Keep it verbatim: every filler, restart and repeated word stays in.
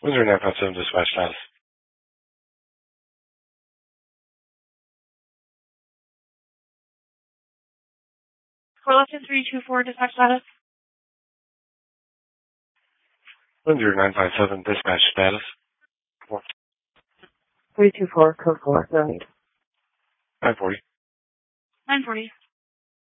one zero nine five seven dispatch status. Carlton three two four dispatch status. one zero nine five seven dispatch status. three two four, code four, no need. nine forty. nine forty.